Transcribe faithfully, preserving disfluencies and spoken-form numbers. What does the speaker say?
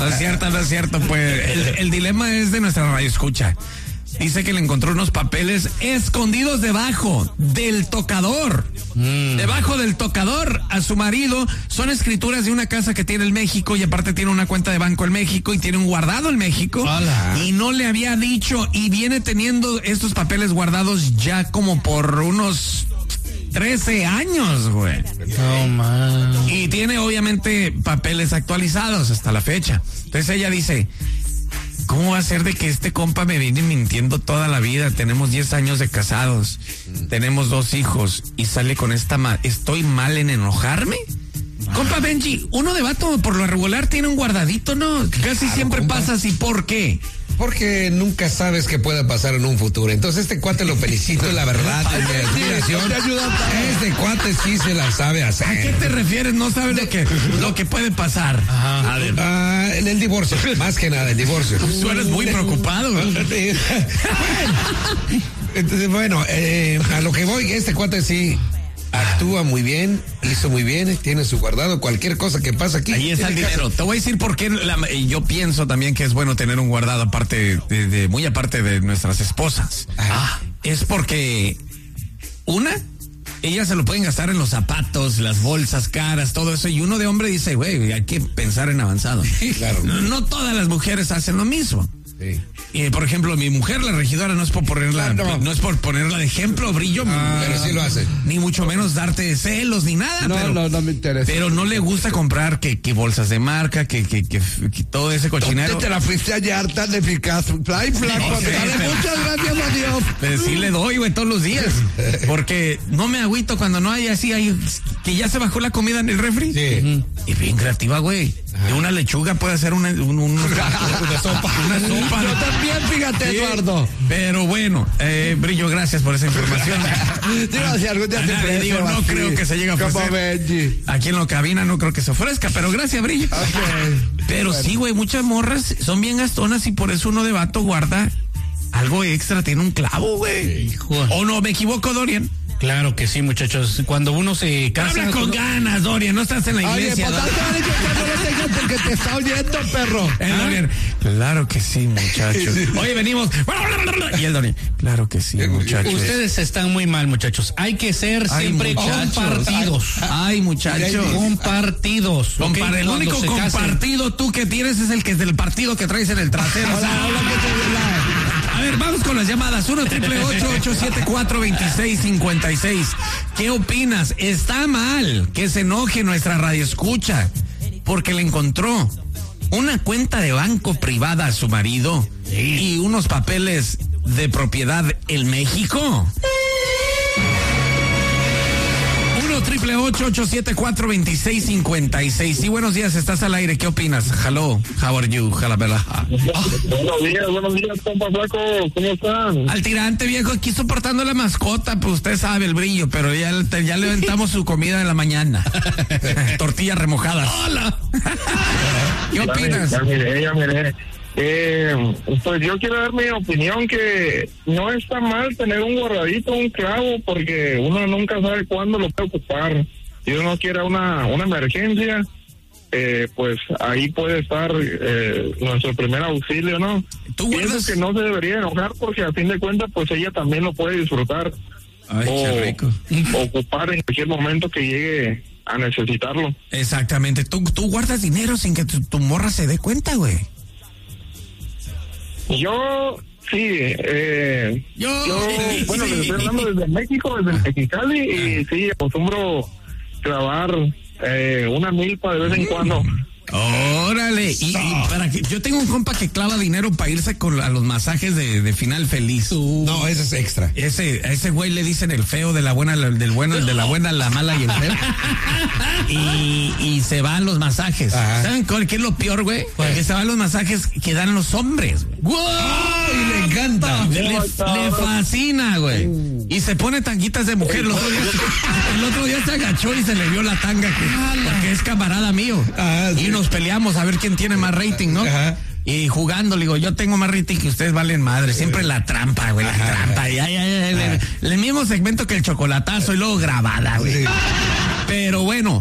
No es cierto, no es cierto. Pues el, el dilema es de nuestra radio escucha. Dice que le encontró unos papeles escondidos debajo del tocador. Mm. Debajo del tocador a su marido. Son escrituras de una casa que tiene en México y aparte tiene una cuenta de banco en México y tiene un guardado en México. Hola. Y no le había dicho y viene teniendo estos papeles guardados ya como por unos trece años, güey. No, man. Y tiene obviamente papeles actualizados hasta la fecha. Entonces ella dice... ¿Cómo va a ser de que este compa me viene mintiendo toda la vida? Tenemos diez años de casados, mm. tenemos dos hijos y sale con esta... Ma- ¿Estoy mal en enojarme? Ah. Compa Benji, uno de vato por lo regular tiene un guardadito, ¿no? Casi claro, siempre compa. Pasa así. ¿Por qué? Porque nunca sabes qué pueda pasar en un futuro. Entonces este cuate lo felicito, la verdad, es mi admiración. Este cuate sí se la sabe hacer. ¿A qué te refieres? No sabe lo que, lo que puede pasar. Ajá. A ver. Ah, en el divorcio, más que nada, el divorcio. Tú eres muy preocupado. Entonces, bueno, eh, a lo que voy, este cuate sí actúa muy bien, hizo muy bien, tiene su guardado, cualquier cosa que pasa aquí. Ahí está el dinero. Te voy a decir por qué la, yo pienso también que es bueno tener un guardado aparte de, de muy aparte de nuestras esposas. Ah, es porque una, ellas se lo pueden gastar en los zapatos, las bolsas caras, todo eso, y uno de hombre dice, güey, hay que pensar en avanzado. Claro. No, no todas las mujeres hacen lo mismo. Sí. Y por ejemplo, mi mujer, la regidora, no es por ponerla, ah, no. no es por ponerla de ejemplo, Brillo, ah, pero sí lo hace. Ni mucho menos darte celos ni nada. No, pero, no, no me interesa. Pero no le gusta comprar que, que bolsas de marca, que, que, que, que todo ese cochinero. ¿Dónde te la fuiste ayer tan eficaz? Fly, flaco, no, sí, pero, muchas gracias a Dios. Pero sí le doy, güey, todos los días. Porque no me agüito cuando no hay así, hay que ya se bajó la comida en el refri. Sí. Y bien creativa, güey. De una lechuga puede hacer una, un, un, una sopa. Una sopa. Yo también, fíjate, sí, Eduardo. Pero bueno, eh, Brillo, gracias por esa información. Digo, si algún día te Nada, digo, no así, creo que se llegue a ofrecer. Aquí en la cabina no creo que se ofrezca, pero gracias, Brillo. Okay. Pero bueno. Sí, güey, muchas morras son bien gastonas y por eso uno de vato guarda algo extra, tiene un clavo, güey. Sí, ¿o no me equivoco, Dorian? Claro que sí, muchachos. Cuando uno se casa... Habla con ganas, Dorian, no estás en la iglesia. Oye, pues, porque te está oyendo, perro. El Dorian, claro que sí, muchachos. Oye, venimos... Y el Dorian, claro que sí, muchachos. Ustedes están muy mal, muchachos. Hay que ser Ay, siempre muchachos. compartidos. Ay, muchachos. Compartidos. Okay, Compar- el único compartido casen. Tú que tienes es el que es del partido que traes en el trasero. Hola, hola, que te... A ver, vamos con las llamadas. uno triple ocho ocho siete cuatro dos seis cinco seis. ¿Qué opinas? ¿Está mal que se enoje nuestra radioescucha porque le encontró una cuenta de banco privada a su marido sí. y unos papeles de propiedad en México? uno triple ocho ocho siete cuatro dos seis cinco seis. Sí, buenos días, estás al aire. ¿Qué opinas? Hello, how are you? Jalabela. Oh. Buenos días, buenos días, compa flaco. ¿Cómo están? Al tirante, viejo, aquí soportando la mascota, pues usted sabe el Brillo, pero ya, ya le aventamos su comida de la mañana. Tortillas remojadas. ¡Hola! ¿Qué opinas? Ya, ya miré, ya miré. Eh, pues yo quiero dar mi opinión que no está mal tener un guardadito, un clavo, porque uno nunca sabe cuándo lo puede ocupar. Si uno quiere una, una emergencia, eh, pues ahí puede estar eh, nuestro primer auxilio, ¿no? ¿Tú Pienso guardas? que no se debería enojar porque a fin de cuentas pues ella también lo puede disfrutar. Ay, o qué rico. ocupar en cualquier momento que llegue a necesitarlo. Exactamente. Tú, tú guardas dinero sin que tu, tu morra se dé cuenta, güey. Yo, sí, eh, yo, yo sí, bueno, sí. les estoy hablando desde México, desde Mexicali, y sí, acostumbro clavar eh, una milpa de vez en cuando. Órale, y, y para que yo tengo un compa que clava dinero para irse con a los masajes de, de final feliz. Uh, no, ese es extra. Ese, a ese güey le dicen el feo de la buena, del bueno, el de la buena, la mala y el feo. y, y se van los masajes. Ajá. ¿Saben cuál, qué es lo peor, güey? Que se van los masajes que dan los hombres. ¡Wow! Y le encanta. Le, le, le fascina, güey. Uh. Y se pone tanguitas de mujer. El otro día, el otro día se agachó y se le vio la tanga que, porque es camarada mío. Ah, sí. Y nos peleamos a ver quién tiene más rating, ¿no? Ajá. Y jugando, le digo, yo tengo más rating que ustedes valen madre. Siempre la trampa, güey, la Ajá. trampa. Y, ay, ay, ay, el, el mismo segmento que el chocolatazo y luego grabada, güey. Sí. Pero bueno.